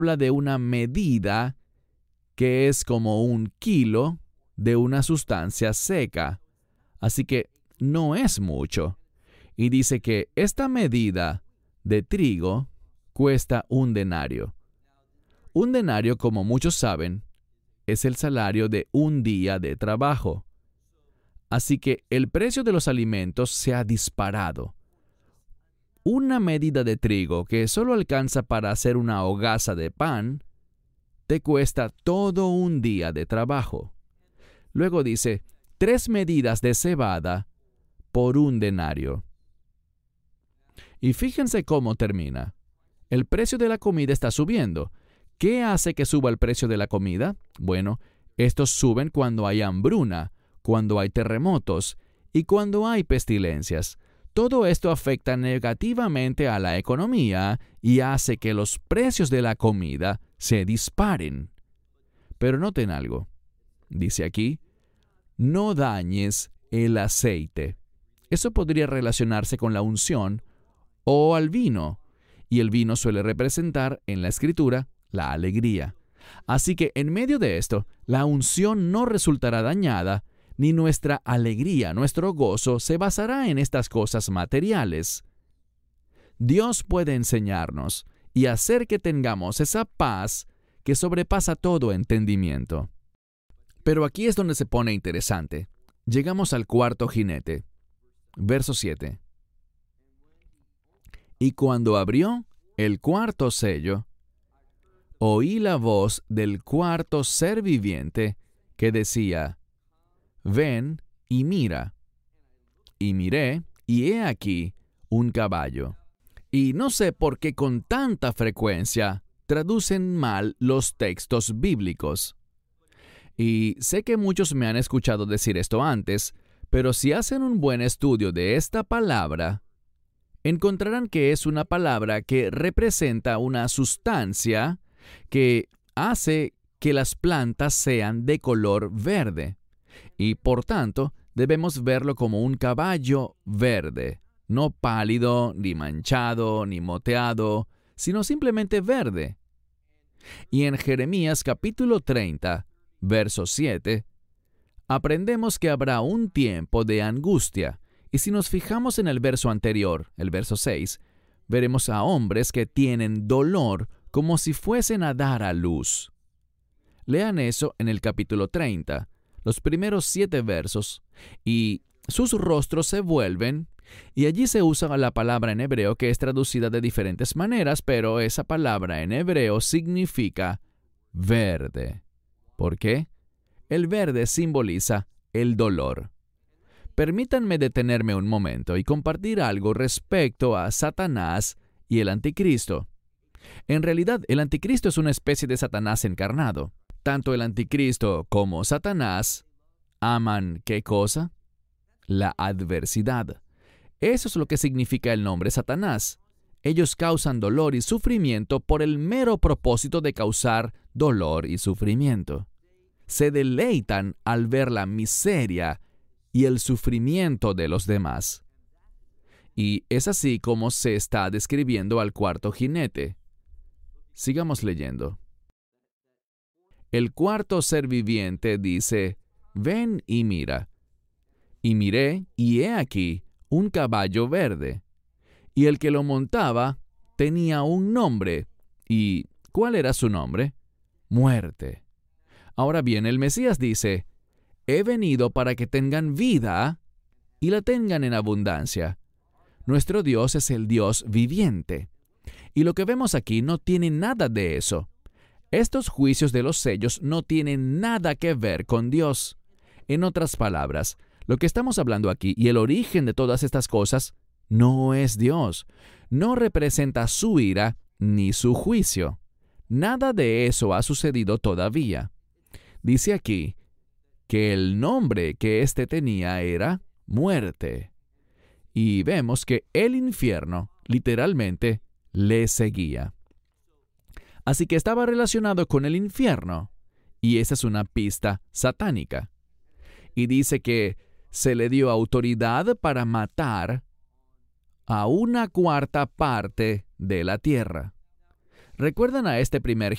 habla de una medida que es como 1 kilo de una sustancia seca. Así que no es mucho. Y dice que esta medida de trigo cuesta 1 denario. 1 denario, como muchos saben, es el salario de 1 día de trabajo. Así que el precio de los alimentos se ha disparado. Una medida de trigo que solo alcanza para hacer una hogaza de pan, te cuesta todo 1 día de trabajo. Luego dice, 3 medidas de cebada por 1 denario. Y fíjense cómo termina. El precio de la comida está subiendo. ¿Qué hace que suba el precio de la comida? Bueno, estos suben cuando hay hambruna, cuando hay terremotos y cuando hay pestilencias. Todo esto afecta negativamente a la economía y hace que los precios de la comida se disparen. Pero noten algo. Dice aquí, no dañes el aceite. Eso podría relacionarse con la unción o al vino, y el vino suele representar en la Escritura la alegría. Así que en medio de esto, la unción no resultará dañada, ni nuestra alegría, nuestro gozo se basará en estas cosas materiales. Dios puede enseñarnos y hacer que tengamos esa paz que sobrepasa todo entendimiento. Pero aquí es donde se pone interesante. Llegamos al cuarto jinete. Verso 7. Y cuando abrió el cuarto sello, oí la voz del cuarto ser viviente que decía, ven y mira. Y miré, y he aquí un caballo. Y no sé por qué con tanta frecuencia traducen mal los textos bíblicos. Y sé que muchos me han escuchado decir esto antes, pero si hacen un buen estudio de esta palabra, encontrarán que es una palabra que representa una sustancia que hace que las plantas sean de color verde. Y por tanto, debemos verlo como un caballo verde, no pálido, ni manchado, ni moteado, sino simplemente verde. Y en Jeremías capítulo 30, verso 7, aprendemos que habrá un tiempo de angustia. Y si nos fijamos en el verso anterior, el verso 6, veremos a hombres que tienen dolor como si fuesen a dar a luz. Lean eso en el capítulo 30, los primeros 7 versos, y sus rostros se vuelven, y allí se usa la palabra en hebreo que es traducida de diferentes maneras, pero esa palabra en hebreo significa verde. ¿Por qué? El verde simboliza el dolor. Permítanme detenerme un momento y compartir algo respecto a Satanás y el anticristo. En realidad, el anticristo es una especie de Satanás encarnado. Tanto el anticristo como Satanás aman ¿qué cosa? La adversidad. Eso es lo que significa el nombre Satanás. Ellos causan dolor y sufrimiento por el mero propósito de causar dolor y sufrimiento. Se deleitan al ver la miseria y el sufrimiento de los demás. Y es así como se está describiendo al cuarto jinete. Sigamos leyendo. El cuarto ser viviente dice, ven y mira. Y miré, y he aquí un caballo verde. Y el que lo montaba tenía un nombre. ¿Y cuál era su nombre? Muerte. Ahora bien, el Mesías dice, he venido para que tengan vida y la tengan en abundancia. Nuestro Dios es el Dios viviente. Y lo que vemos aquí no tiene nada de eso. Estos juicios de los sellos no tienen nada que ver con Dios. En otras palabras, lo que estamos hablando aquí y el origen de todas estas cosas no es Dios. No representa su ira ni su juicio. Nada de eso ha sucedido todavía. Dice aquí que el nombre que éste tenía era muerte. Y vemos que el infierno, literalmente, le seguía. Así que estaba relacionado con el infierno, y esa es una pista satánica. Y dice que se le dio autoridad para matar a 1/4 parte de la tierra. ¿Recuerdan a este primer